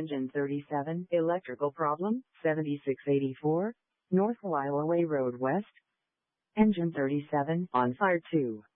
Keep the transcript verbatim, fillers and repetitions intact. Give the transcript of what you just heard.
Engine thirty-seven, electrical problem, seventy-six eighty-four, North Whileaway Road West. Engine thirty-seven, on fire two.